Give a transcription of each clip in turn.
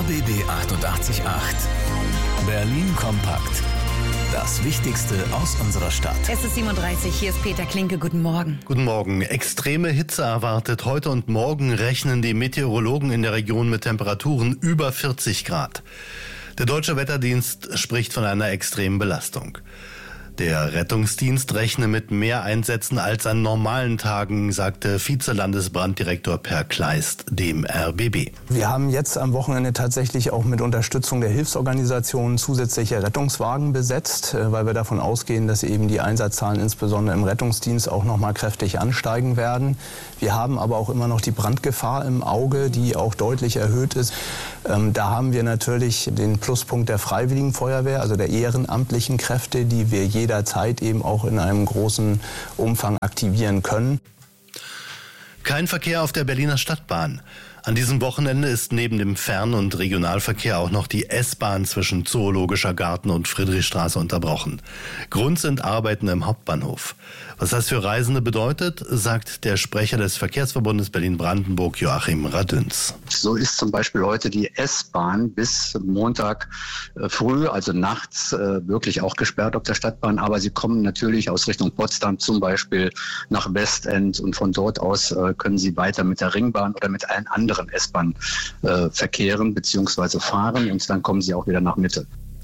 RBB 888. Berlin kompakt. Das Wichtigste aus unserer Stadt. Es ist 7:30 Uhr, hier ist Peter Klinke. Guten Morgen. Guten Morgen. Extreme Hitze erwartet. Heute und morgen rechnen die Meteorologen in der Region mit Temperaturen über 40 Grad. Der Deutsche Wetterdienst spricht von einer extremen Belastung. Der Rettungsdienst rechne mit mehr Einsätzen als an normalen Tagen, sagte Vizelandesbranddirektor Per Kleist dem RBB. Wir haben jetzt am Wochenende tatsächlich auch mit Unterstützung der Hilfsorganisationen zusätzliche Rettungswagen besetzt, weil wir davon ausgehen, dass eben die Einsatzzahlen insbesondere im Rettungsdienst auch noch mal kräftig ansteigen werden. Wir haben aber auch immer noch die Brandgefahr im Auge, die auch deutlich erhöht ist. Da haben wir natürlich den Pluspunkt der Freiwilligen Feuerwehr, also der ehrenamtlichen Kräfte, die wir jederzeit eben auch in einem großen Umfang aktivieren können. Kein Verkehr auf der Berliner Stadtbahn. An diesem Wochenende ist neben dem Fern- und Regionalverkehr auch noch die S-Bahn zwischen Zoologischer Garten und Friedrichstraße unterbrochen. Grund sind Arbeiten im Hauptbahnhof. Was das für Reisende bedeutet, sagt der Sprecher des Verkehrsverbundes Berlin-Brandenburg, Joachim Radünz. So ist zum Beispiel heute die S-Bahn bis Montag früh, also nachts, wirklich auch gesperrt auf der Stadtbahn. Aber sie kommen natürlich aus Richtung Potsdam zum Beispiel nach Westend und von dort aus können sie weiter mit der Ringbahn oder mit allen anderen S-Bahn verkehren bzw. fahren und dann kommen sie auch wieder nach Mitte.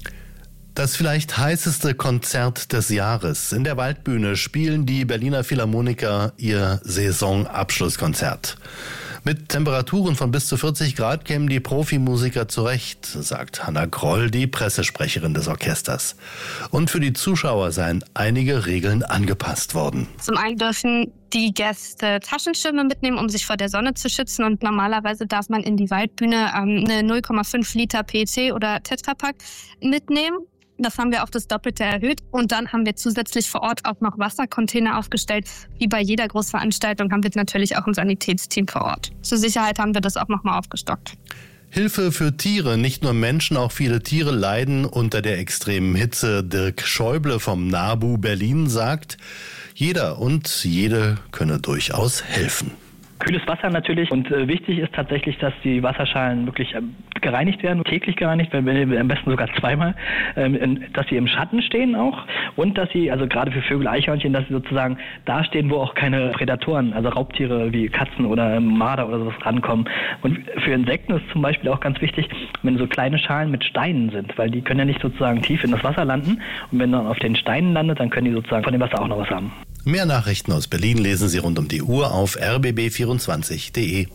Das vielleicht heißeste Konzert des Jahres. In der Waldbühne spielen die Berliner Philharmoniker ihr Saisonabschlusskonzert. Mit Temperaturen von bis zu 40 Grad kämen die Profimusiker zurecht, sagt Hanna Groll, die Pressesprecherin des Orchesters. Und für die Zuschauer seien einige Regeln angepasst worden. Zum einen dürfen die Gäste Taschenschirme mitnehmen, um sich vor der Sonne zu schützen. Und normalerweise darf man in die Waldbühne eine 0,5 Liter PET oder Tetrapack mitnehmen. Das haben wir auf das Doppelte erhöht. Und dann haben wir zusätzlich vor Ort auch noch Wassercontainer aufgestellt. Wie bei jeder Großveranstaltung haben wir natürlich auch ein Sanitätsteam vor Ort. Zur Sicherheit haben wir das auch nochmal aufgestockt. Hilfe für Tiere, nicht nur Menschen, auch viele Tiere leiden unter der extremen Hitze. Dirk Schäuble vom NABU Berlin sagt, jeder und jede könne durchaus helfen. Kühles Wasser natürlich und wichtig ist tatsächlich, dass die Wasserschalen wirklich gereinigt werden, täglich gereinigt werden, am besten sogar zweimal, dass sie im Schatten stehen auch und dass sie, also gerade für Vögel, Eichhörnchen, dass sie sozusagen da stehen, wo auch keine Prädatoren, also Raubtiere wie Katzen oder Marder oder sowas rankommen. Und für Insekten ist zum Beispiel auch ganz wichtig, wenn so kleine Schalen mit Steinen sind, weil die können ja nicht sozusagen tief in das Wasser landen und wenn dann auf den Steinen landet, dann können die sozusagen von dem Wasser auch noch was haben. Mehr Nachrichten aus Berlin lesen Sie rund um die Uhr auf rbb24.de.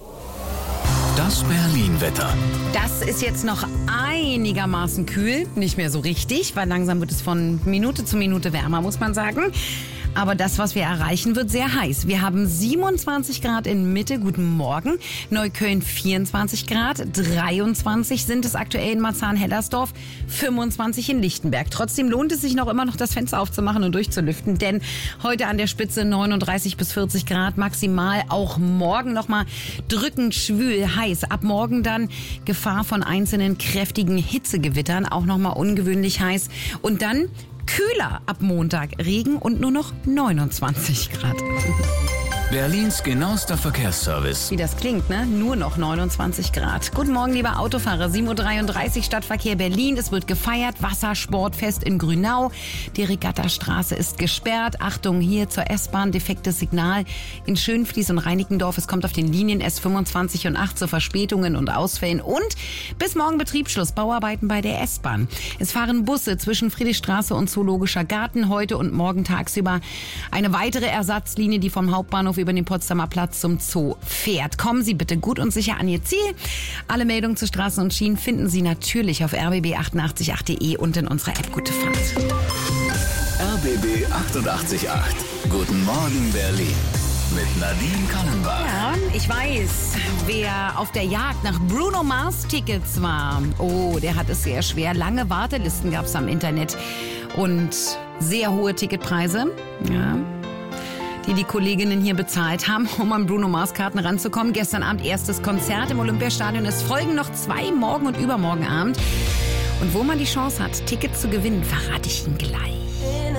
Das Berlin-Wetter. Das ist jetzt noch einigermaßen kühl, nicht mehr so richtig, weil langsam wird es von Minute zu Minute wärmer, muss man sagen. Aber das, was wir erreichen, wird sehr heiß. Wir haben 27 Grad in Mitte, guten Morgen. Neukölln 24 Grad, 23 sind es aktuell in Marzahn-Hellersdorf, 25 in Lichtenberg. Trotzdem lohnt es sich noch immer noch das Fenster aufzumachen und durchzulüften, denn heute an der Spitze 39 bis 40 Grad maximal. Auch morgen nochmal drückend schwül, heiß. Ab morgen dann Gefahr von einzelnen kräftigen Hitzegewittern, auch nochmal ungewöhnlich heiß. Und dann kühler ab Montag, Regen und nur noch 29 Grad. Berlins genauester Verkehrsservice. Wie das klingt, ne? Nur noch 29 Grad. Guten Morgen, lieber Autofahrer. 7:33 Uhr Stadtverkehr Berlin. Es wird gefeiert. Wassersportfest in Grünau. Die Regattastraße ist gesperrt. Achtung, hier zur S-Bahn. Defektes Signal in Schönfließ und Reinickendorf. Es kommt auf den Linien S25 und 8 zu Verspätungen und Ausfällen. Und bis morgen Betriebsschluss. Bauarbeiten bei der S-Bahn. Es fahren Busse zwischen Friedrichstraße und Zoologischer Garten. Heute und morgen tagsüber eine weitere Ersatzlinie, die vom Hauptbahnhof über den Potsdamer Platz zum Zoo fährt. Kommen Sie bitte gut und sicher an Ihr Ziel. Alle Meldungen zu Straßen und Schienen finden Sie natürlich auf rbb888.de und in unserer App Gute Fahrt. RBB 888. Guten Morgen Berlin. Mit Nadine Kallenbach. Ja, ich weiß, wer auf der Jagd nach Bruno Mars Tickets war. Oh, der hat es sehr schwer. Lange Wartelisten gab es am Internet und sehr hohe Ticketpreise. Ja. Die Kolleginnen hier bezahlt haben, um an Bruno Mars Karten ranzukommen. Gestern Abend erstes Konzert im Olympiastadion. Es folgen noch 2 morgen und übermorgen Abend. Und wo man die Chance hat, Tickets zu gewinnen, verrate ich Ihnen gleich.